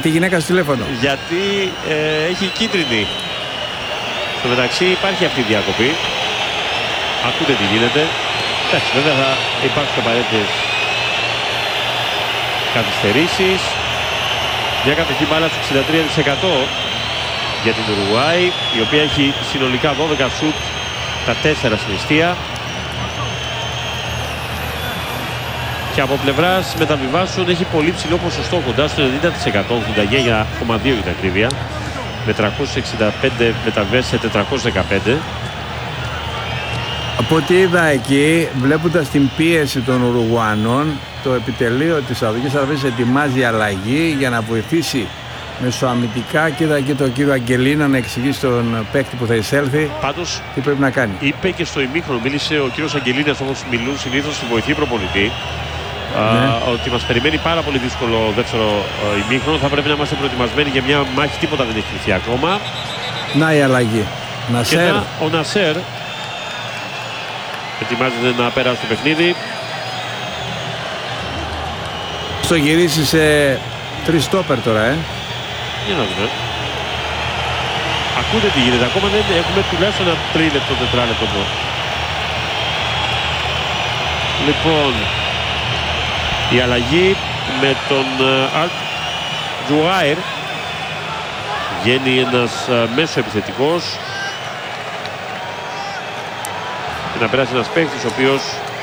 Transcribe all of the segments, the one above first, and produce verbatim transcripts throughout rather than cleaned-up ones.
τη γυναίκα στο τηλέφωνο. Γιατί ε, έχει κίτρινη. Στο μεταξύ υπάρχει αυτή η διακοπή. Ακούτε τι γίνεται. Εντάξει, βέβαια θα υπάρξουν απαραίτητες καθυστερήσεις. Μια κατοχή μπάλα στο εξήντα τρία τοις εκατό για την Ουρουγουάη, η οποία έχει συνολικά δώδεκα σουτ, τα τέσσερα στην εστία. Και από πλευράς μεταβιβάσεων έχει πολύ ψηλό ποσοστό, κοντά στο ενενήντα τοις εκατό, ογδόντα εννέα κόμμα δύο για την ακρίβεια, με τριακόσιες εξήντα πέντε μεταβιβάσεις σε τετρακόσιες δεκαπέντε. Από ό,τι είδα εκεί, βλέποντας την πίεση των Ουρουγουανών, το επιτελείο της Σαουδικής Αραβίας ετοιμάζει αλλαγή για να βοηθήσει μεσοαμυντικά, και είδα και τον κύριο Αγγελίνα να εξηγήσει τον παίκτη που θα εισέλθει. Πάντως, τι πρέπει να κάνει. Είπε και στο ημίχρονο, μίλησε ο κύριος Αγγελίνας, όπως μιλούν συνήθως στη βοηθή προπονητή, ναι. α, ότι μας περιμένει πάρα πολύ δύσκολο δεύτερο α, ημίχρονο. Θα πρέπει να είμαστε προετοιμασμένοι για μια μάχη, τίποτα δεν έχει κρυφθεί ακόμα. Να η αλλαγή. Νασέρ. Να, ο Νασέρ ετοιμάζεται να περάσει το παιχνίδι. Στο γυρίσει σε τρεις στόπερ τώρα, ε. Για να δούμε. Ακούτε τι γίνεται. Ακόμα δεν έχουμε τουλάχιστον ένα τρίλεπτο, τετράλεπτο εδώ. Λοιπόν, η αλλαγή με τον Αλ Τζουάιρ. Βγαίνει ένας μέσο επιθετικός και να περάσει ένας παίκτης ο οποίος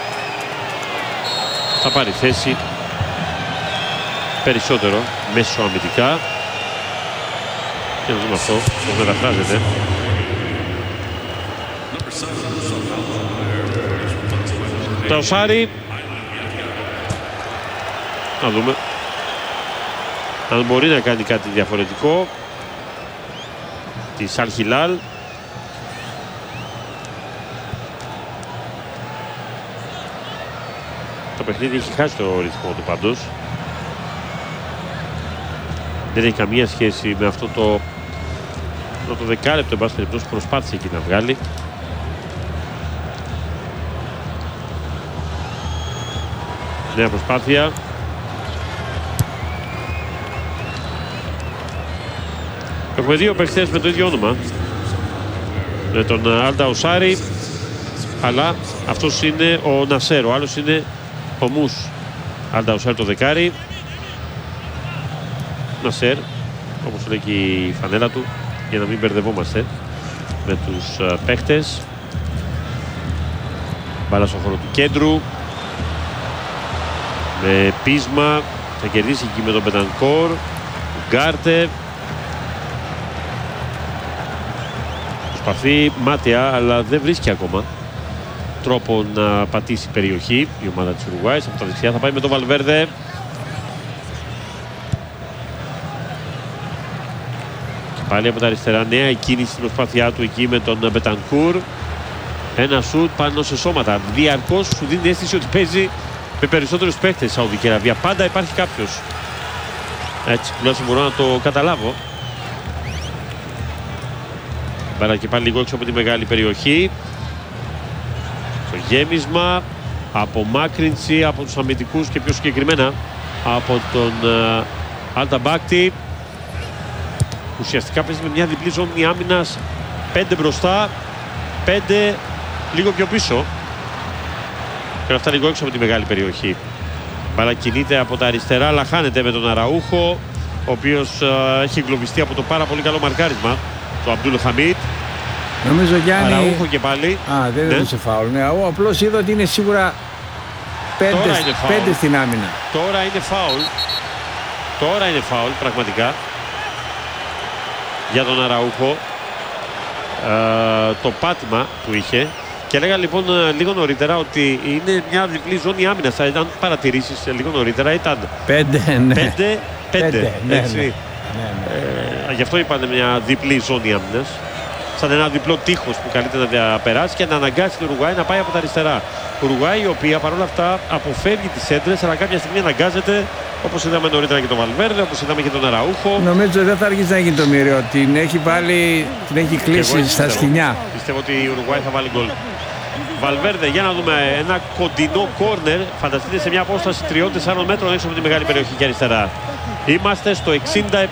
θα πάρει θέση περισσότερο μέσω αμυντικά. Και να δούμε αυτό, πώς μεταφράζεται. Το Σάρι. Να δούμε αν μπορεί να κάνει κάτι διαφορετικό. Τη Αλ Χιλάλ. Το παιχνίδι έχει χάσει το ρυθμό του πάντως. Δεν έχει καμία σχέση με αυτό το το δεκάλεπτο, εν πάση περιπτώσει, προσπάθησε εκεί να βγάλει. Νέα προσπάθεια. Έχουμε δύο παίκτες με το ίδιο όνομα, με τον Αλ Οσάρι, αλλά αυτός είναι ο Νασέρ, ο άλλος είναι ο Μους. Αλ Οσάρι το δεκάρι, Νασέρ, όπως λέει και η φανέλα του, για να μην μπερδευόμαστε με τους uh, παίχτες. Μπάλα στο χώρο του κέντρου, με πείσμα, θα κερδίσει εκεί με τον Μπετανκόρ. Γκάρτε προσπαθεί μάταια, αλλά δεν βρίσκει ακόμα τρόπο να πατήσει περιοχή η ομάδα της Ουρουγουάης. Από τα δεξιά θα πάει με τον Βαλβέρδε. Πάλι από τα αριστερά, νέα η κίνηση στην προσπάθειά του εκεί με τον Μπετανκούρ. Ένα σουτ πάνω σε σώματα. Διαρκώς σου δίνει αίσθηση ότι παίζει με περισσότερους παίκτες η Σαουδική Αραβία. Πάντα υπάρχει κάποιος. Έτσι, τουλάχιστον μπορώ να το καταλάβω. Πέρα και πάλι λίγο έξω από τη μεγάλη περιοχή. Στο γέμισμα, απομάκρυνση από τους αμυντικούς και πιο συγκεκριμένα από τον Αλταμπάκτη. Ουσιαστικά παίζει με μια διπλή ζώνη άμυνας, πέντε μπροστά, πέντε λίγο πιο πίσω. Και αυτά λίγο έξω από τη μεγάλη περιοχή. Μπάλα κινείται από τα αριστερά, αλλά χάνεται με τον Αραούχο, ο οποίος uh, έχει εγκλωβιστεί από το πάρα πολύ καλό μαρκάρισμα του Αμπτούλ Χαμίτ. Νομίζω, Γιάννη, Αραούχο και πάλι. Α, δεν ναι. έδωσε φάουλ. Ναι, εγώ απλώς είδα ότι είναι σίγουρα πέντε, είναι πέντε στην άμυνα. Τώρα είναι φάουλ. Τώρα είναι φάουλ, πραγματικά. Για τον Αραούχο. Uh, το πάτημα που είχε. Και έλεγα λοιπόν λίγο νωρίτερα ότι είναι μια διπλή ζώνη άμυνας. Αν παρατηρήσεις λίγο νωρίτερα ήταν πέντε, ναι. πέντε, πέντε, ναι, έτσι. Ναι, ναι, ναι. Ε, γι' αυτό είπαν μια διπλή ζώνη άμυνας. Σαν ένα διπλό τείχος που καλείται να διαπεράσει και να αναγκάσει την Ουρουγουάη να πάει από τα αριστερά. Ουρουγουάη η οποία παρόλα αυτά αποφεύγει τις έντρες, αλλά κάποια στιγμή αναγκάζεται, όπως είδαμε νωρίτερα και τον Βαλβέρδε, όπως είδαμε και τον Αραούχο. Νομίζω δεν θα αργήσει να γίνει το μύριο. Την έχει βάλει, την έχει κλείσει στα σκοινιά. Πιστεύω ότι η Ουρουγουάη θα βάλει γκολ. Βαλβέρδε, για να δούμε ένα κοντινό κόρνερ. Φανταστείτε σε μια απόσταση τριών τεσσάρων μέτρων έξω από τη μεγάλη περιοχή και αριστερά. Είμαστε στο εξήντα